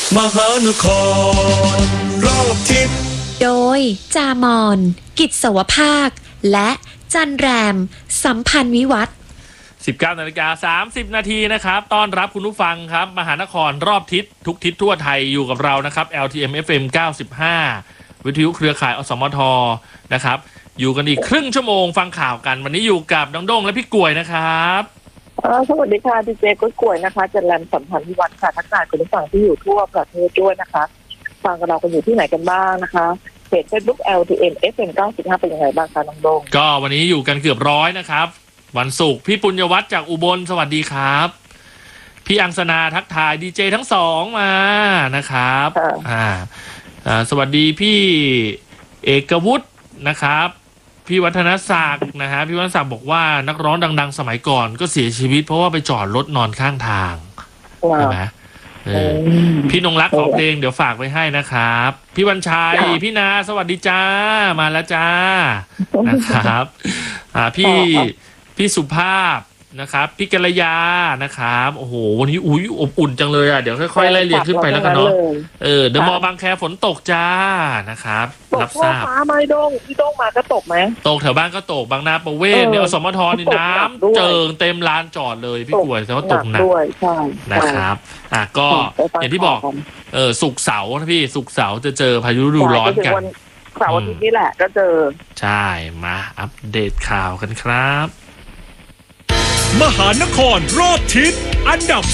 มหานครรอบทิศโดยจามอนกิจสวภาคและจันแรมสัมพันธ์วิวัฒน์ 19:30 นาทีนะครับต้อนรับคุณผู้ฟังครับมหานครรอบทิศทุกทิศทั่วไทยอยู่กับเรานะครับ LTM FM 95 วิทยุเครือข่ายอสมทนะครับอยู่กันอีกครึ่งชั่วโมงฟังข่าวกันวันนี้อยู่กับน้องโด้งและพี่กล้วยนะครับสวัสดีค่ะดีเจกุ้ยกล้วยนะคะจันแรมสัมพันธ์วิวัฒน์ค่ะทักทายคุณผู้ฟังที่อยู่ทั่วประเทศด้วยนะคะฟังกับเรากันอยู่ที่ไหนกันบ้างนะคะเพจ Facebook LTM FM 95เป็นยังไงบ้างคะน้องโด้งก็วันนี้อยู่กันเกือบร้อยนะครับวันศุกร์พี่ปุญญวัฒน์จากอุบลสวัสดีครับพี่อังสนาทักทายดีเจทั้งสองมานะครับสวัสดีพี่เอกวุฒินะครับพี่วัฒนศักดิ์นะฮะพี่วัฒนศักดิ์บอกว่านักร้องดังๆสมัยก่อนก็เสียชีวิตเพราะว่าไปจอดรถนอนข้างทางใช่ไหมพี่นงรักขอเพลงเดี๋ยวฝากไว้ให้นะครับพี่วันชัยพี่นาสวัสดีจ้ามาแล้วจ้านะครับพี่สุภาพนะครับพี่กัลยานะครับโอ้โหวันนี้อบอุ่นจังเลยอ่ะเดี๋ยวค่อยๆไล่เรียงขึ้นไปแล้วกันเนาะเดอะมอลล์บางแคฝนตกจ้านะครับรับทราบฟ้าไหมโด้งพี่โด้งมาก็ตกไหมตกแถวบ้านก็ตกบางนาประเวศเนี่ยอสมทนี่น้ำเจิงเต็มลานจอดเลยพี่กล้วยแต่ว่าตกหนักด้วยใช่นะครับก็อย่างที่บอกศุกร์เสาร์นะพี่ศุกร์เสาร์จะเจอพายุฤดูร้อนกันเสาร์อาทิตย์นี่แหละก็เจอใช่มาอัปเดตข่าวกันครับมหานครรอบทิศอันดับ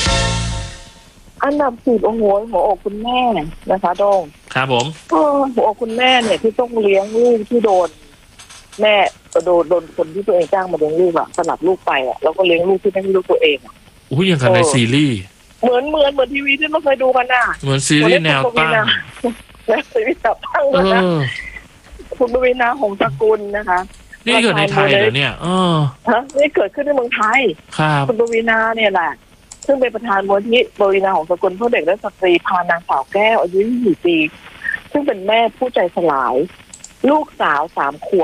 10 โอ้โหหัวอกคุณแม่นะคะโด้งครับผมหัวอกคุณแม่เนี่ยที่ต้องเลี้ยงลูกที่โดนแม่โดนคนที่ตัวเองจ้างมาเลี้ยงลูกอะสลับลูกไปอะแล้วก็เลี้ยงลูกที่ไม่ใช่ลูกตัวเองอะอย่างกันในซีรีส์เหมือนทีวีที่เราเคยดูกันน่ะเหมือนซีรีส์แนวตั้งและซีรีส์แบบตั้งนะคุณปวีณาหงส์สกุลนะคะนี่เกิดในไทยเหรอเนี่ยนี่เกิดขึ้นในเมืองไทยคุณปวีณาเนี่ยแหละซึ่งเป็นประธานมูลนิธิปวีณาหงส์สกุลเพื่อเด็กและสตรีพานางสาวแก้วอายุ24 ปีซึ่งเป็นแม่ผู้ใจสลายลูกสาว3 ขวบ